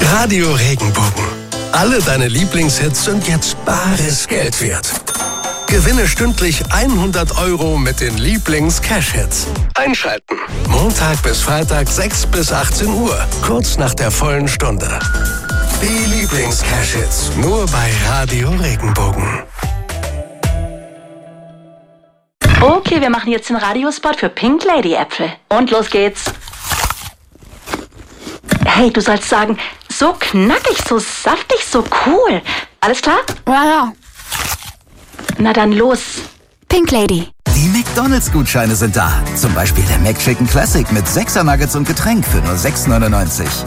Radio Regenbogen. Alle deine Lieblingshits sind jetzt bares Geld wert. Gewinne stündlich 100 € mit den Lieblings-Cash-Hits. Einschalten. Montag bis Freitag 6 bis 18 Uhr. Kurz nach der vollen Stunde. Die Lieblings-Cash-Hits. Nur bei Radio Regenbogen. Okay, wir machen jetzt den Radiospot für Pink Lady Äpfel. Und los geht's. Hey, du sollst sagen, so knackig, so saftig, so cool. Alles klar? Ja. Na dann los. Pink Lady. Die McDonalds-Gutscheine sind da. Zum Beispiel der McChicken Classic mit 6er Nuggets und Getränk für nur 6,99 €.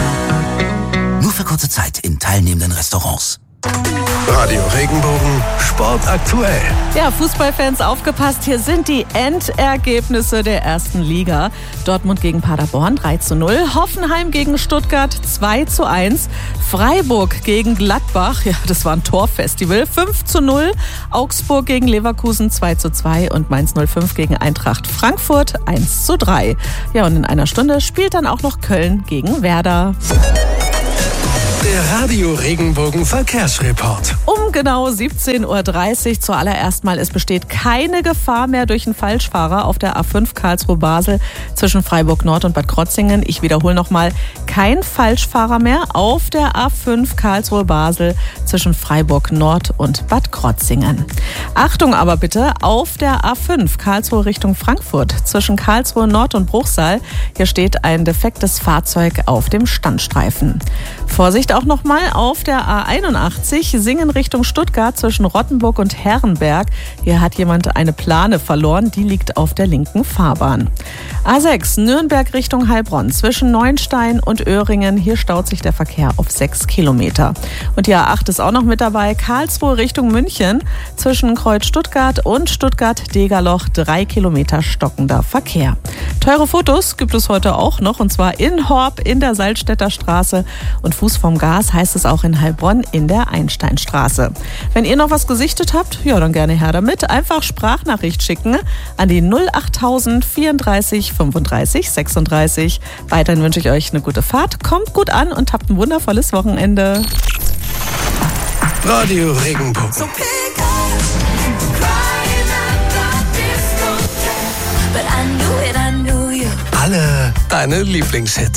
Nur für kurze Zeit in teilnehmenden Restaurants. Radio Regenbogen, Sport aktuell. Ja, Fußballfans, aufgepasst, hier sind die Endergebnisse der ersten Liga. Dortmund gegen Paderborn 3:0, Hoffenheim gegen Stuttgart 2:1, Freiburg gegen Gladbach, ja, das war ein Torfestival, 5:0, Augsburg gegen Leverkusen 2:2 und Mainz 05 gegen Eintracht Frankfurt 1:3. Ja, und in einer Stunde spielt dann auch noch Köln gegen Werder. Der Radio Regenbogen Verkehrsreport. Um genau 17:30 Uhr zuallererst mal, es besteht keine Gefahr mehr durch einen Falschfahrer auf der A5 Karlsruhe-Basel zwischen Freiburg Nord und Bad Krotzingen. Ich wiederhole nochmal, kein Falschfahrer mehr auf der A5 Karlsruhe-Basel zwischen Freiburg Nord und Bad Krotzingen. Achtung aber bitte, auf der A5 Karlsruhe Richtung Frankfurt zwischen Karlsruhe Nord und Bruchsal, hier steht ein defektes Fahrzeug auf dem Standstreifen. Vorsicht auch nochmal auf der A81 Singen Richtung Stuttgart zwischen Rottenburg und Herrenberg. Hier hat jemand eine Plane verloren, die liegt auf der linken Fahrbahn. A6 Nürnberg Richtung Heilbronn zwischen Neuenstein und Öhringen. Hier staut sich der Verkehr auf 6 Kilometer. Und die A8 ist auch noch mit dabei. Karlsruhe Richtung München zwischen Kreuz Stuttgart und Stuttgart-Degerloch 3 Kilometer stockender Verkehr. Teure Fotos gibt es heute auch noch, und zwar in Horb in der Salzstädter Straße und Fuß vom Gas heißt es auch in Heilbronn in der Einsteinstraße. Wenn ihr noch was gesichtet habt, ja, dann gerne her damit. Einfach Sprachnachricht schicken an die 08000 34 35 36. Weiterhin wünsche ich euch eine gute Fahrt, kommt gut an und habt ein wundervolles Wochenende. Radio Regenbogen. Alle deine Lieblingshits.